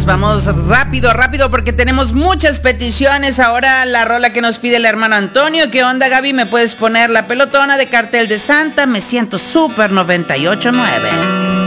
vamos rápido porque tenemos muchas peticiones. Ahora la rola que nos pide el hermano Antonio. ¿Qué onda, Gaby? ¿Me puedes poner la pelotona de Cartel de Santa? Me siento súper 98.9.